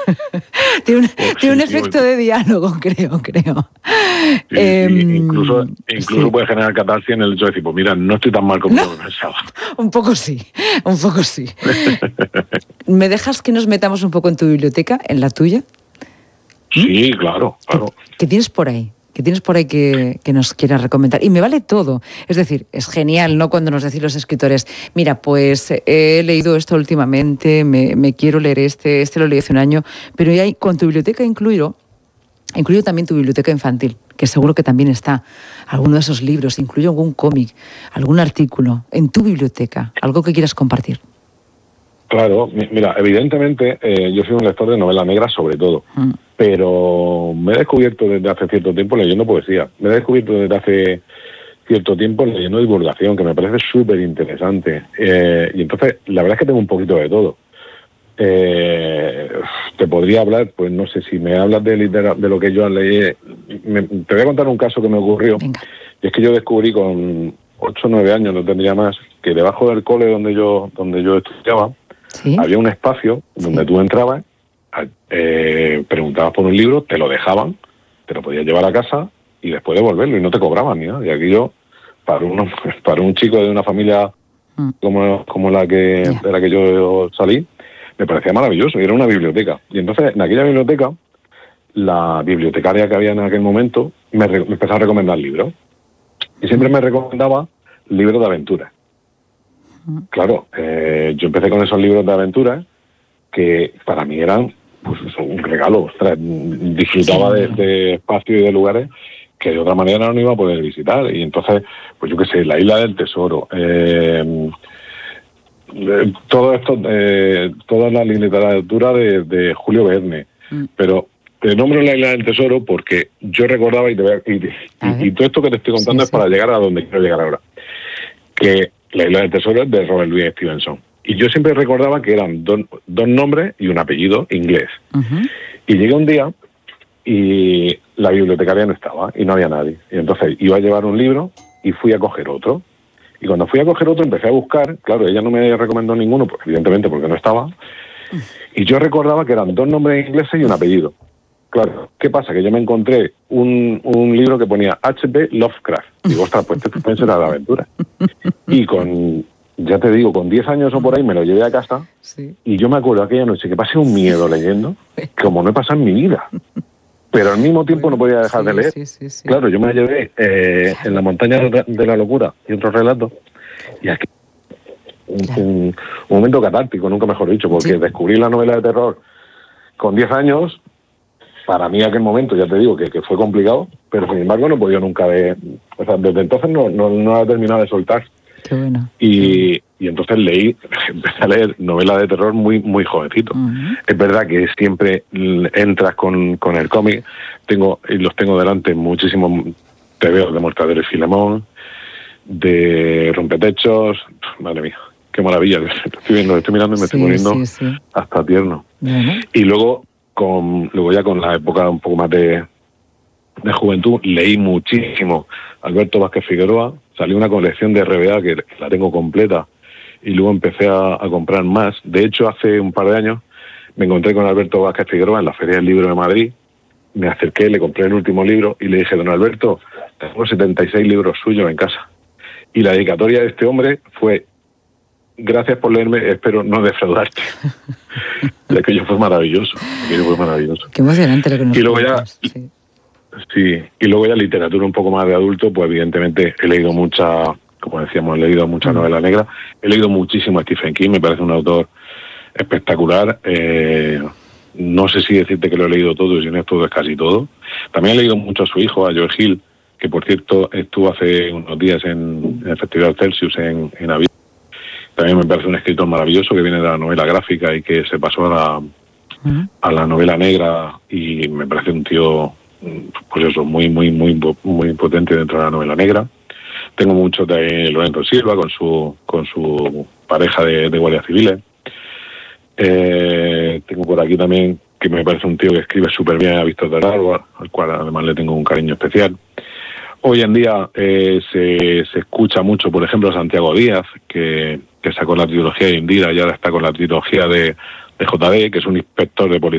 Tiene un efecto de diálogo, creo. Incluso puede generar catarsis en el hecho de decir, pues mira, no estoy tan mal como yo pensaba. Un poco sí. ¿Me dejas que nos metamos un poco en tu biblioteca, en la tuya? Sí, claro. ¿Qué tienes por ahí? ¿Qué tienes por ahí que nos quieras recomendar? Y me vale todo. Es decir, es genial, ¿no? Cuando nos decís los escritores, mira, pues he leído esto últimamente, me quiero leer este lo leí hace un año, pero ahí, con tu biblioteca incluyo también tu biblioteca infantil, que seguro que también está alguno de esos libros, incluyo algún cómic, algún artículo en tu biblioteca, algo que quieras compartir. Claro, mira, evidentemente yo soy un lector de novela negra sobre todo, pero me he descubierto desde hace cierto tiempo leyendo poesía, me he descubierto desde hace cierto tiempo leyendo divulgación, que me parece súper interesante, y entonces la verdad es que tengo un poquito de todo. Te podría hablar, pues no sé, si me hablas de lo que yo leí, te voy a contar un caso que me ocurrió. Venga. Y es que yo descubrí con 8 o 9 años, no tendría más, que debajo del cole donde yo estudiaba, ¿sí? Había un espacio donde tú entrabas, preguntabas por un libro, te lo dejaban, te lo podías llevar a casa y después devolverlo y no te cobraban ni nada. Y aquí yo, para un chico de una familia como la de la que yo salí, me parecía maravilloso, y era una biblioteca. Y entonces, en aquella biblioteca, la bibliotecaria que había en aquel momento me empezó a recomendar libros. Y siempre me recomendaba libros de aventuras. Claro, yo empecé con esos libros de aventuras que para mí eran pues un regalo. Ostras, disfrutaba de espacios y de lugares que de otra manera no iba a poder visitar. Y entonces, pues yo qué sé, la Isla del Tesoro, todo esto, toda la literatura de Julio Verne. Pero te nombro la Isla del Tesoro porque yo recordaba, y todo esto que te estoy contando es para llegar a donde quiero llegar ahora, que la Isla del Tesoro es de Robert Louis Stevenson. Y yo siempre recordaba que eran dos nombres y un apellido inglés. Y llegué un día y la bibliotecaria no estaba y no había nadie. Y entonces iba a llevar un libro y fui a coger otro. Y cuando fui a coger otro empecé a buscar. Claro, ella no me recomendó ninguno, pues, evidentemente porque no estaba. Y yo recordaba que eran dos nombres ingleses y un apellido. Claro, ¿qué pasa? Que yo me encontré un libro que ponía H.P. Lovecraft. Digo, ostras, pues este puede ser la de aventura. Y con 10 años o por ahí me lo llevé a casa. Sí. Y yo me acuerdo aquella noche que pasé un miedo leyendo, como no he pasado en mi vida. Pero al mismo tiempo no podía dejar de leer. Sí. Claro, yo me llevé en La montaña de la locura y otros relatos. Y aquí un momento catártico, nunca mejor dicho, porque descubrí la novela de terror con 10 años. Para mí aquel momento, ya te digo, que fue complicado, pero sin embargo no he podido nunca desde entonces no he terminado de soltar. Qué bueno. Y entonces empecé a leer novelas de terror muy, muy jovencito. Es verdad que siempre entras con el cómic, los tengo delante muchísimos tebeos de Mortadelo y Filemón, de Rompetechos, madre mía, qué maravilla, estoy mirando y me estoy poniendo hasta tierno. Y luego ya con la época un poco más de juventud, leí muchísimo Alberto Vázquez Figueroa, salió una colección de RBA que la tengo completa, y luego empecé a comprar más. De hecho, hace un par de años me encontré con Alberto Vázquez Figueroa en la Feria del Libro de Madrid, me acerqué, le compré el último libro y le dije, don Alberto, tengo 76 libros suyos en casa. Y la dedicatoria de este hombre fue: gracias por leerme, espero no defraudarte. Y aquello fue maravilloso. Qué emocionante lo que nos y luego cuentas. Y luego ya literatura un poco más de adulto, pues evidentemente he leído mucha novela negra. He leído muchísimo a Stephen King, me parece un autor espectacular. No sé si decirte que lo he leído todo, y si no es todo, es casi todo. También he leído mucho a su hijo, a George Hill, que por cierto estuvo hace unos días en el Festival Celsius en Aviv. También me parece un escritor maravilloso que viene de la novela gráfica y que se pasó a la novela negra, y me parece un tío, pues eso, muy potente dentro de la novela negra. Tengo mucho de Lorenzo Silva con su pareja de guardias civiles. Tengo por aquí también, que me parece un tío que escribe súper bien, a Víctor del Alba, al cual además le tengo un cariño especial. Hoy en día se escucha mucho, por ejemplo, a Santiago Díaz, que sacó la trilogía de Indira y ahora está con la trilogía de JD, que es un inspector de policía